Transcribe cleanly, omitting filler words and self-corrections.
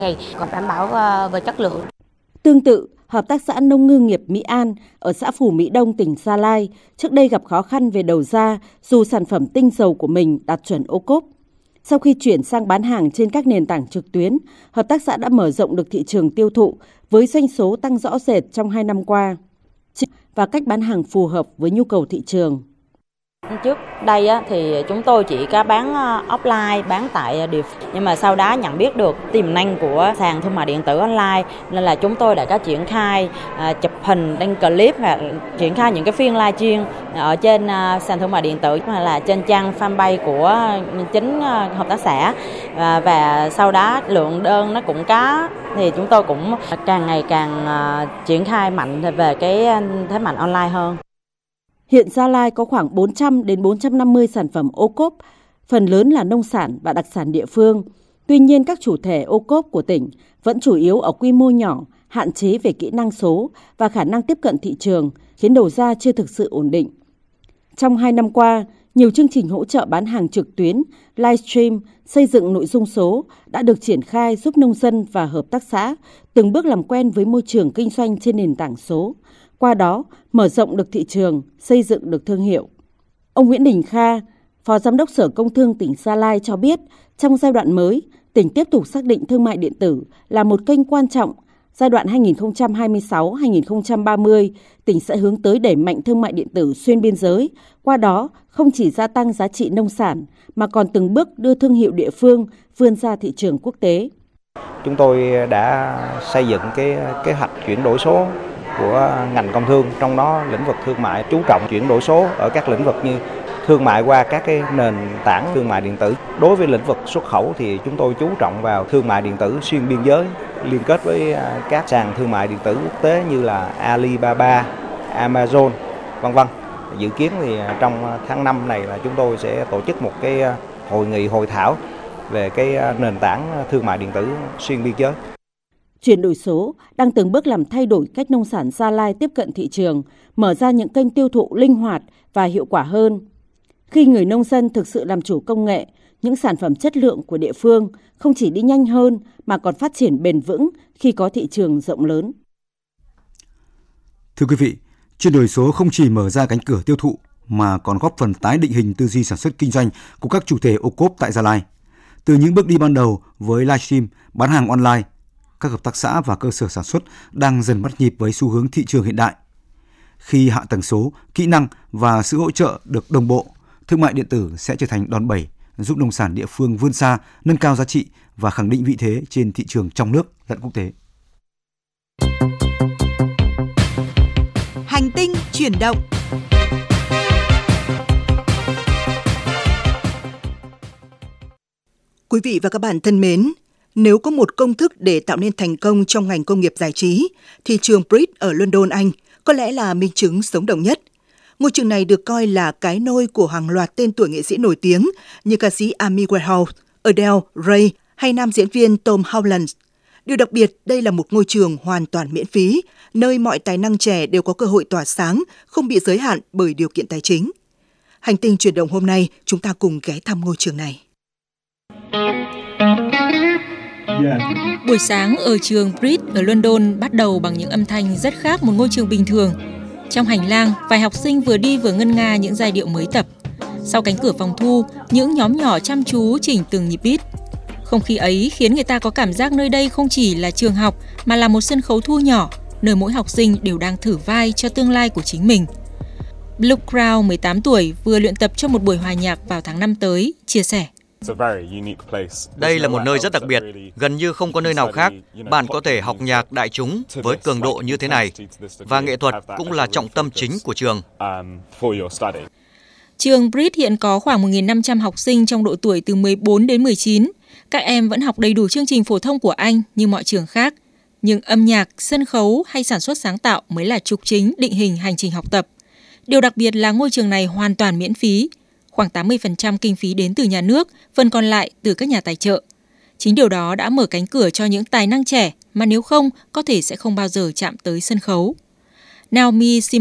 còn đảm bảo về chất lượng. Tương tự, Hợp tác xã Nông ngư nghiệp Mỹ An ở xã Phú Mỹ Đông, tỉnh Gia Lai trước đây gặp khó khăn về đầu ra dù sản phẩm tinh dầu của mình đạt chuẩn ô cốp. Sau khi chuyển sang bán hàng trên các nền tảng trực tuyến, hợp tác xã đã mở rộng được thị trường tiêu thụ với doanh số tăng rõ rệt trong 2 năm qua và cách bán hàng phù hợp với nhu cầu thị trường. Trước đây thì chúng tôi chỉ có bán offline, bán tại địa phương. Nhưng mà sau đó nhận biết được tiềm năng của sàn thương mại điện tử online nên là chúng tôi đã có triển khai chụp hình, đăng clip và triển khai những cái phiên live stream ở trên sàn thương mại điện tử hay là trên trang fanpage của chính hợp tác xã. Và sau đó lượng đơn nó cũng có thì chúng tôi cũng càng ngày càng triển khai mạnh về cái thế mạnh online hơn. Hiện Gia Lai có khoảng 400 đến 450 sản phẩm ô cốp, phần lớn là nông sản và đặc sản địa phương. Tuy nhiên, các chủ thể ô cốp của tỉnh vẫn chủ yếu ở quy mô nhỏ, hạn chế về kỹ năng số và khả năng tiếp cận thị trường, khiến đầu ra chưa thực sự ổn định. Trong 2 năm qua, nhiều chương trình hỗ trợ bán hàng trực tuyến, livestream, xây dựng nội dung số đã được triển khai giúp nông dân và hợp tác xã từng bước làm quen với môi trường kinh doanh trên nền tảng số. Qua đó, mở rộng được thị trường, xây dựng được thương hiệu. Ông Nguyễn Đình Kha, Phó Giám đốc Sở Công Thương tỉnh Gia Lai cho biết, trong giai đoạn mới, tỉnh tiếp tục xác định thương mại điện tử là một kênh quan trọng. Giai đoạn 2026-2030, tỉnh sẽ hướng tới đẩy mạnh thương mại điện tử xuyên biên giới. Qua đó, không chỉ gia tăng giá trị nông sản, mà còn từng bước đưa thương hiệu địa phương vươn ra thị trường quốc tế. Chúng tôi đã xây dựng cái kế hoạch chuyển đổi số của ngành công thương, trong đó lĩnh vực thương mại chú trọng chuyển đổi số ở các lĩnh vực như thương mại qua các cái nền tảng thương mại điện tử. Đối với lĩnh vực xuất khẩu thì chúng tôi chú trọng vào thương mại điện tử xuyên biên giới, liên kết với các sàn thương mại điện tử quốc tế như là Alibaba, Amazon, vân vân. Dự kiến thì trong tháng 5 này là chúng tôi sẽ tổ chức một cái hội thảo về cái nền tảng thương mại điện tử xuyên biên giới. Chuyển đổi số đang từng bước làm thay đổi cách nông sản Gia Lai tiếp cận thị trường, mở ra những kênh tiêu thụ linh hoạt và hiệu quả hơn. Khi người nông dân thực sự làm chủ công nghệ, những sản phẩm chất lượng của địa phương không chỉ đi nhanh hơn mà còn phát triển bền vững khi có thị trường rộng lớn. Thưa quý vị, chuyển đổi số không chỉ mở ra cánh cửa tiêu thụ mà còn góp phần tái định hình tư duy sản xuất kinh doanh của các chủ thể ô cốp tại Gia Lai. Từ những bước đi ban đầu với livestream, bán hàng online, các hợp tác xã và cơ sở sản xuất đang dần bắt nhịp với xu hướng thị trường hiện đại. Khi hạ tầng số, kỹ năng và sự hỗ trợ được đồng bộ, thương mại điện tử sẽ trở thành đòn bẩy giúp nông sản địa phương vươn xa, nâng cao giá trị và khẳng định vị thế trên thị trường trong nước lẫn quốc tế. Hành tinh chuyển động. Quý vị và các bạn thân mến, nếu có một công thức để tạo nên thành công trong ngành công nghiệp giải trí, thì trường Brit ở London, Anh có lẽ là minh chứng sống động nhất. Ngôi trường này được coi là cái nôi của hàng loạt tên tuổi nghệ sĩ nổi tiếng như ca sĩ Amy Winehouse, Adele, Ray hay nam diễn viên Tom Holland. Điều đặc biệt, đây là một ngôi trường hoàn toàn miễn phí, nơi mọi tài năng trẻ đều có cơ hội tỏa sáng, không bị giới hạn bởi điều kiện tài chính. Hành tinh chuyển động hôm nay, chúng ta cùng ghé thăm ngôi trường này. Buổi sáng ở trường Brit ở London bắt đầu bằng những âm thanh rất khác một ngôi trường bình thường. Trong hành lang, vài học sinh vừa đi vừa ngân nga những giai điệu mới tập. Sau cánh cửa phòng thu, những nhóm nhỏ chăm chú chỉnh từng nhịp beat. Không khí ấy khiến người ta có cảm giác nơi đây không chỉ là trường học mà là một sân khấu thu nhỏ, nơi mỗi học sinh đều đang thử vai cho tương lai của chính mình. Luke Crow, 18 tuổi, vừa luyện tập cho một buổi hòa nhạc vào tháng 5 tới, chia sẻ. Đây là một nơi rất đặc biệt, gần như không có nơi nào khác bạn có thể học nhạc đại chúng với cường độ như thế này, và nghệ thuật cũng là trọng tâm chính của trường. Trường Brit hiện có khoảng 1.500 học sinh trong độ tuổi từ 14 đến 19. Các em vẫn học đầy đủ chương trình phổ thông của Anh như mọi trường khác, nhưng âm nhạc, sân khấu hay sản xuất sáng tạo mới là trục chính định hình hành trình học tập. Điều đặc biệt là ngôi trường này hoàn toàn miễn phí. Khoảng 80% kinh phí đến từ nhà nước, phần còn lại từ các nhà tài trợ. Chính điều đó đã mở cánh cửa cho những tài năng trẻ mà nếu không, có thể sẽ không bao giờ chạm tới sân khấu. Naomi